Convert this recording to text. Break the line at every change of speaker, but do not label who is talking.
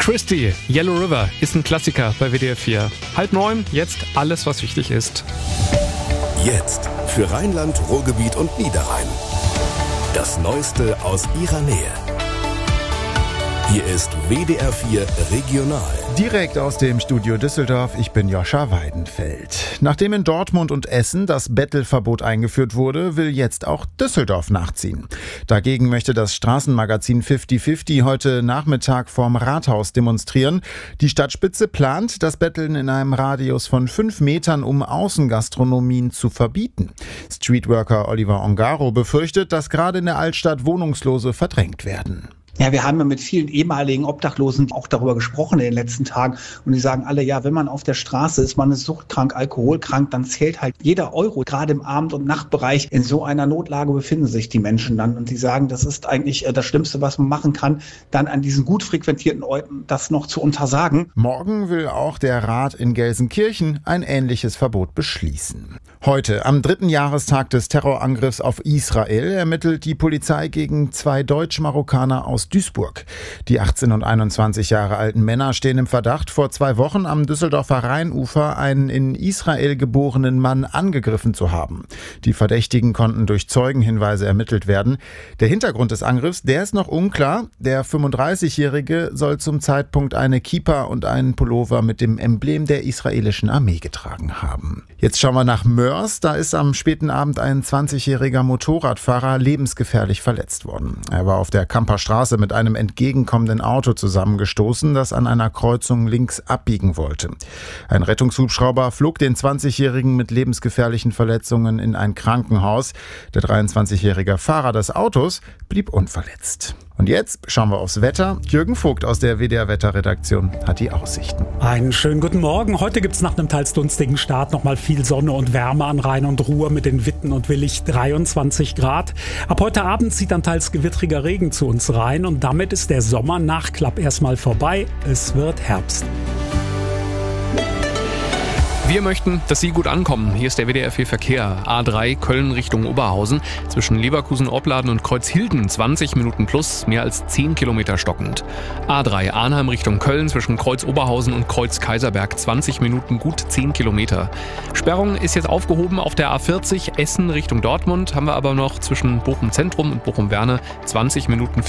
Christie, Yellow River ist ein Klassiker bei WDR 4. 8:30, jetzt alles, was wichtig ist.
Jetzt für Rheinland, Ruhrgebiet und Niederrhein. Das Neueste aus ihrer Nähe. Hier ist WDR 4 Regional.
Direkt aus dem Studio Düsseldorf, ich bin Joscha Weidenfeld. Nachdem in Dortmund und Essen das Bettelverbot eingeführt wurde, will jetzt auch Düsseldorf nachziehen. Dagegen möchte das Straßenmagazin 50/50 heute Nachmittag vorm Rathaus demonstrieren. Die Stadtspitze plant, das Betteln in einem Radius von 5 Metern um Außengastronomien zu verbieten. Streetworker Oliver Ongaro befürchtet, dass gerade in der Altstadt Wohnungslose verdrängt werden.
Ja, wir haben ja mit vielen ehemaligen Obdachlosen auch darüber gesprochen in den letzten Tagen. Und die sagen alle, ja, wenn man auf der Straße ist, man ist suchtkrank, alkoholkrank, dann zählt halt jeder Euro. Gerade im Abend- und Nachtbereich in so einer Notlage befinden sich die Menschen dann. Und die sagen, das ist eigentlich das Schlimmste, was man machen kann, dann an diesen gut frequentierten Orten das noch zu untersagen.
Morgen will auch der Rat in Gelsenkirchen ein ähnliches Verbot beschließen. Heute, am 3. Jahrestag des Terrorangriffs auf Israel, ermittelt die Polizei gegen 2 Deutsch-Marokkaner aus Duisburg. Die 18 und 21 Jahre alten Männer stehen im Verdacht, vor 2 Wochen am Düsseldorfer Rheinufer einen in Israel geborenen Mann angegriffen zu haben. Die Verdächtigen konnten durch Zeugenhinweise ermittelt werden. Der Hintergrund des Angriffs, der ist noch unklar. Der 35-Jährige soll zum Zeitpunkt eine Kippa und einen Pullover mit dem Emblem der israelischen Armee getragen haben. Jetzt schauen wir nach Mörs. Da ist am späten Abend ein 20-jähriger Motorradfahrer lebensgefährlich verletzt worden. Er war auf der Kamper Straße mit einem entgegenkommenden Auto zusammengestoßen, das an einer Kreuzung links abbiegen wollte. Ein Rettungshubschrauber flog den 20-Jährigen mit lebensgefährlichen Verletzungen in ein Krankenhaus. Der 23-jährige Fahrer des Autos blieb unverletzt. Und jetzt schauen wir aufs Wetter. Jürgen Vogt aus der WDR-Wetterredaktion hat die Aussichten.
Einen schönen guten Morgen. Heute gibt es nach einem teils dunstigen Start nochmal viel Sonne und Wärme an Rhein und Ruhr mit den Witten und Willich 23 Grad. Ab heute Abend zieht dann teils gewittriger Regen zu uns rein und damit ist der Sommernachklapp erstmal vorbei. Es wird Herbst.
Wir möchten, dass Sie gut ankommen. Hier ist der WDR 4 Verkehr. A3 Köln Richtung Oberhausen. Zwischen Leverkusen-Opladen und Kreuzhilden 20 Minuten plus, mehr als 10 Kilometer stockend. A3 Arnheim Richtung Köln zwischen Kreuz-Oberhausen und Kreuz-Kaiserberg 20 Minuten, gut 10 Kilometer. Sperrung ist jetzt aufgehoben auf der A40 Essen Richtung Dortmund. Haben wir aber noch zwischen Bochum Zentrum und Bochum Werne 20 Minuten